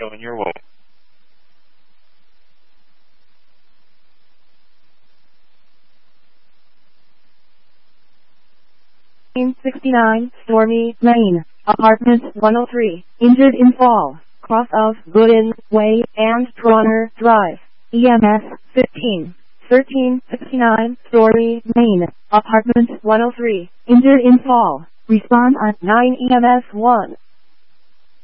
showing your way. 69, Stormy Lane, Apartment 103, injured in fall, cross of Gooden Way and Toronto Drive, EMS 15. 1369, Stormy Lane, Apartment 103, injured in fall, respond at 9 EMS 1.